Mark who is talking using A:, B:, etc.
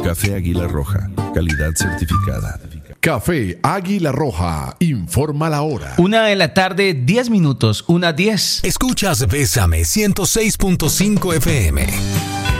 A: Café Águila Roja, calidad certificada.
B: Café Águila Roja, informa la hora.
C: 1:10 p.m, 1:10.
D: Escuchas Bésame 106.5 FM.